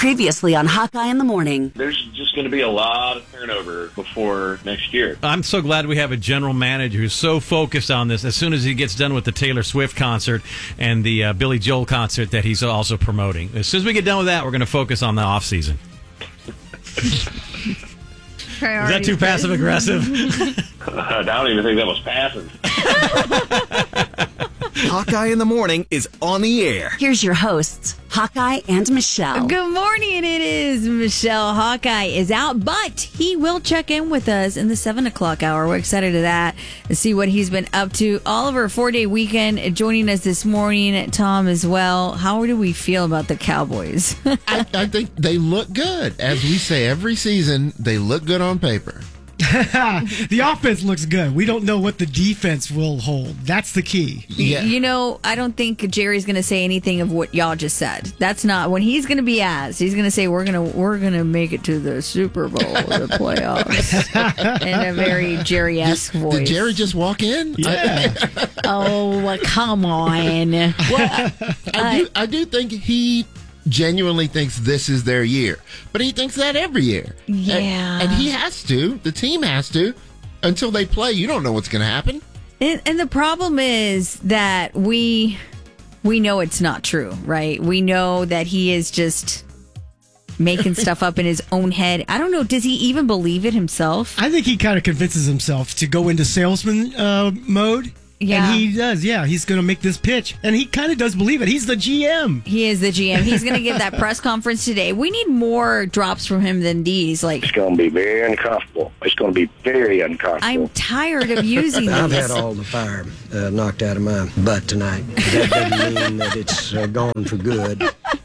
Previously on Hawkeye in the Morning. There's just going to be a lot of turnover before next year. I'm so glad we have a general manager who's so focused on this. As soon as he gets done with the Taylor Swift concert and the Billy Joel concert that he's also promoting. As soon as we get done with that, we're going to focus on the off season. Is that too passive aggressive? I don't even think that was passive. Hawkeye in the Morning is on the air. Here's your hosts, Hawkeye and Michelle. Good morning. It is Michelle. Hawkeye is out, but he will check in with us in the 7 o'clock hour. We're excited to that to see what he's been up to. Oliver, 4-day weekend, joining us this morning. Tom as well. How do we feel about the Cowboys? I think they look good. As we say every season, they look good on paper. The offense looks good. We don't know what the defense will hold. That's the key. Yeah. You know, I don't think Jerry's going to say anything of what y'all just said. That's not when he's going to be asked. He's going to say we're going to make it to the Super Bowl, the playoffs, in a very Jerry-esque voice. Did Jerry just walk in? Yeah. Oh, come on! Well, I do think he genuinely thinks this is their year, but he thinks that every year. Yeah, and he has to. The team has to. Until they play, you don't know what's going to happen. And the problem is that we know it's not true, right? We know that he is just making stuff up in his own head. I don't know. Does he even believe it himself? I think he kind of convinces himself to go into salesman mode. Yeah. And he does, yeah. He's going to make this pitch. And he kind of does believe it. He's the GM. He is the GM. He's going to give that press conference today. We need more drops from him than these. Like, it's going to be very uncomfortable. It's going to be very uncomfortable. I'm tired of using these. I've had all the fire knocked out of my butt tonight. That doesn't mean that it's gone for good.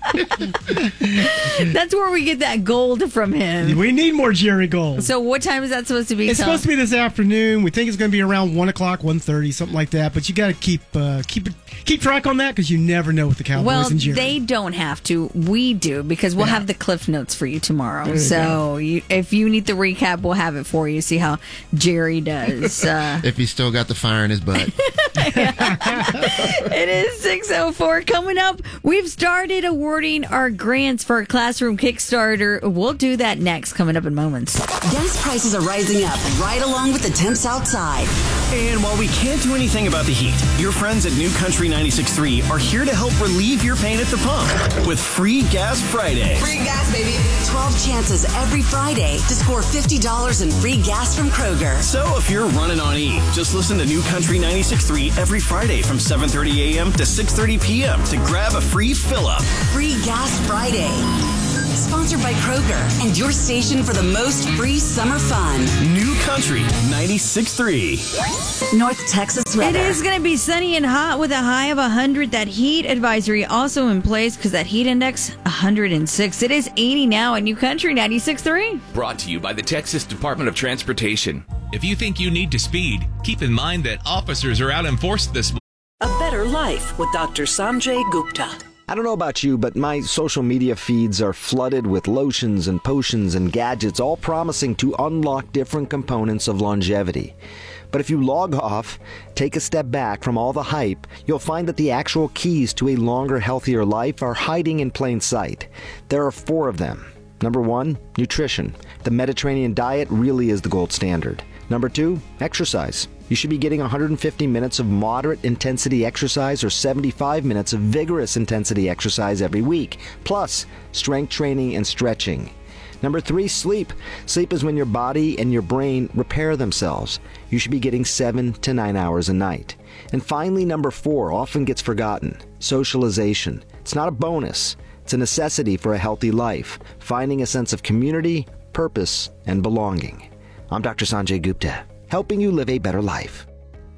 That's where we get that gold from him. We need more Jerry Gold. So what time is that supposed to be? It's supposed to be this afternoon. We think it's going to be around 1 o'clock, 1:30, something like that. But you got to keep track on that because you never know with the Cowboys and Jerry. They don't have to. We do because we'll have the Cliff Notes for you tomorrow. So if you need the recap, we'll have it for you. See how Jerry does. If he's still got the fire in his butt. It is 6:04. Coming up, we've started awarding our grants for our Classroom Kickstarter. We'll do that next, coming up in moments. Gas prices are rising up right along with the temps outside. And while we can't do anything about the heat, your friends at New Country 96.3 are here to help relieve your pain at the pump with Free Gas Friday. Free gas, baby. 12 chances every Friday to score $50 in free gas from Kroger. So if you're running on E, just listen to New Country 96.3 every Friday from 7:30 a.m. to 6:30 p.m. to grab a free fill-up. Free Gas Friday. Sponsored by Kroger and your station for the most free summer fun. New Country 96.3. North Texas weather. It is going to be sunny and hot with a high of 100. That heat advisory also in place because that heat index 106. It is 80 now at New Country 96.3. Brought to you by the Texas Department of Transportation. If you think you need to speed, keep in mind that officers are out in force this morning. A Better Life with Dr. Sanjay Gupta. I don't know about you, but my social media feeds are flooded with lotions and potions and gadgets, all promising to unlock different components of longevity. But if you log off, take a step back from all the hype, you'll find that the actual keys to a longer, healthier life are hiding in plain sight. There are 4 of them. Number 1, nutrition. The Mediterranean diet really is the gold standard. Number 2, exercise. You should be getting 150 minutes of moderate intensity exercise or 75 minutes of vigorous intensity exercise every week, plus strength training and stretching. Number 3, sleep. Sleep is when your body and your brain repair themselves. You should be getting 7 to 9 hours a night. And finally, number 4 often gets forgotten. Socialization. It's not a bonus. It's a necessity for a healthy life, finding a sense of community, purpose, and belonging. I'm Dr. Sanjay Gupta, helping you live a better life.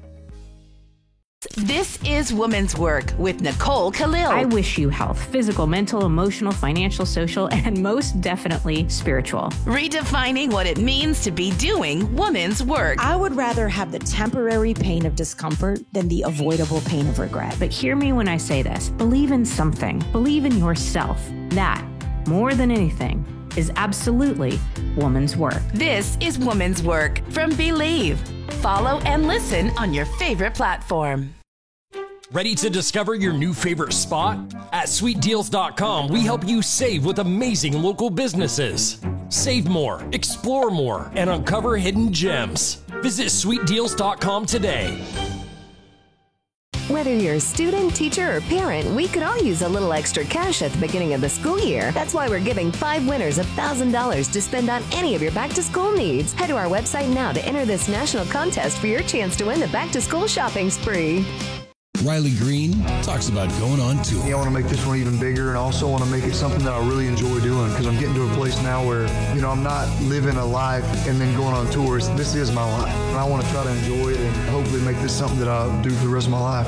This is Women's Work with Nicole Khalil. I wish you health, physical, mental, emotional, financial, social, and most definitely spiritual. Redefining what it means to be doing women's work. I would rather have the temporary pain of discomfort than the avoidable pain of regret. But hear me when I say this. Believe in something. Believe in yourself. That, more than anything, is absolutely woman's work. This is Woman's Work from Believe. Follow and listen on your favorite platform. Ready to discover your new favorite spot? At sweetdeals.com, we help you save with amazing local businesses. Save more, explore more, and uncover hidden gems. Visit sweetdeals.com today. Whether you're a student, teacher, or parent, we could all use a little extra cash at the beginning of the school year. That's why we're giving 5 winners $1,000 to spend on any of your back-to-school needs. Head to our website now to enter this national contest for your chance to win the back-to-school shopping spree. Riley Green talks about going on tour. I want to make this one even bigger, and also want to make it something that I really enjoy doing, because I'm getting to a place now where, I'm not living a life and then going on tours. This is my life, and I want to try to enjoy it and hopefully make this something that I'll do for the rest of my life.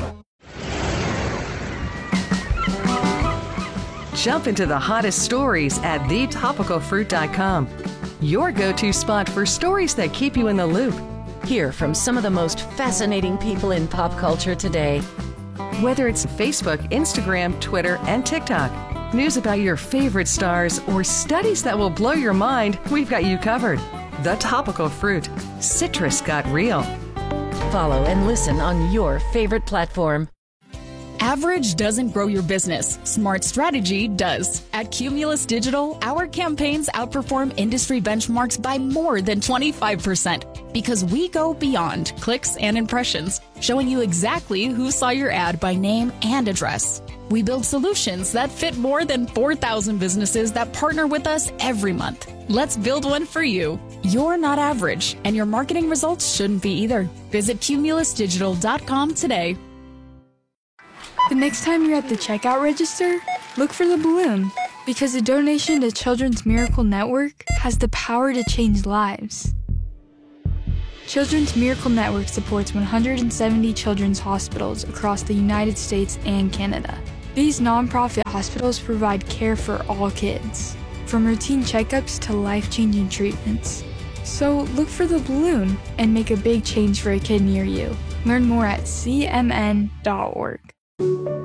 Jump into the hottest stories at thetopicalfruit.com. Your go-to spot for stories that keep you in the loop. Hear from some of the most fascinating people in pop culture today. Whether it's Facebook, Instagram, Twitter, and TikTok, news about your favorite stars, or studies that will blow your mind, we've got you covered. The Topical Fruit. Citrus got real. Follow and listen on your favorite platform. Average doesn't grow your business. Smart strategy does. At Cumulus Digital, our campaigns outperform industry benchmarks by more than 25% because we go beyond clicks and impressions, showing you exactly who saw your ad by name and address. We build solutions that fit more than 4,000 businesses that partner with us every month. Let's build one for you. You're not average, and your marketing results shouldn't be either. Visit cumulusdigital.com today. The next time you're at the checkout register, look for the balloon, because a donation to Children's Miracle Network has the power to change lives. Children's Miracle Network supports 170 children's hospitals across the United States and Canada. These nonprofit hospitals provide care for all kids, from routine checkups to life-changing treatments. So look for the balloon and make a big change for a kid near you. Learn more at cmn.org.